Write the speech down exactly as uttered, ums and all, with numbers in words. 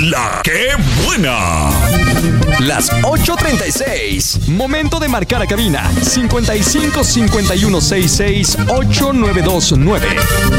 La que buena. Las ocho treinta y seis. Momento de marcar a cabina. cincuenta y cinco cincuenta y uno sesenta y seis ocho nueve dos nueve.